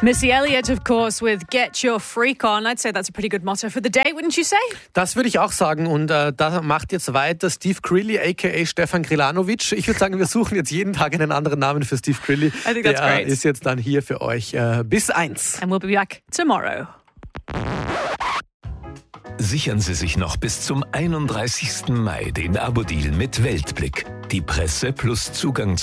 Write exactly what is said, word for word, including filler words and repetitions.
Missy Elliott, of course, with Get Your Freak On. I'd say that's a pretty good motto for the day, wouldn't you say? Das würde ich auch sagen. Und äh, da macht jetzt weiter Steve Crilly, aka Stefan Grilanovic. Ich würde sagen, wir suchen jetzt jeden Tag einen anderen Namen für Steve Crilly. I think that's Der great. ist jetzt dann hier für euch äh, bis eins. And we'll be back tomorrow. Sichern Sie sich noch bis zum einunddreißigsten Mai den Abo-Deal mit Weltblick. Die Presse plus Zugang